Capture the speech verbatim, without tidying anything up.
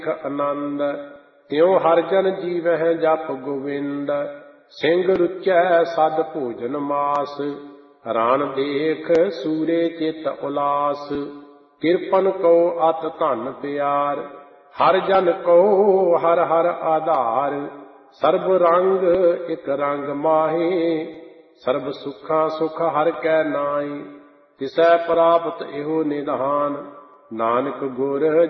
ਆਨੰਦ। ਤਿਉ ਹਰਿ ਜਨ ਜੀਵਹਿ ਜਪੁ ਗੋਵਿੰਦ। ਸਿੰਘ ਰੁਚੈ ਸਦ ਭੋਜਨ ਮਾਸ। ਰਾਣ ਦੇਖ ਸੂਰੇ ਚਿਤ ਉਲਾਸ। ਕਿਰਪਨ ਕੋ ਅਤ ਧਨ ਪਿਆਰ। ਹਰਿ ਜਨ ਕੋ ਹਰਿ ਹਰਿ ਆਧਾਰ। ਸਰਬ ਰੰਗ ਇਕ ਰੰਗ ਮਾਹੇ। ਸਰਬ ਸੁਖਾਂ ਸੁਖ ਹਰਿ ਕੈ ਨਾਏ। ਤਿਸੈ ਪ੍ਰਾਪਤ ਇਹੋ ਨਿਧਾਨ। ਨਾਨਕ ਗੁਰ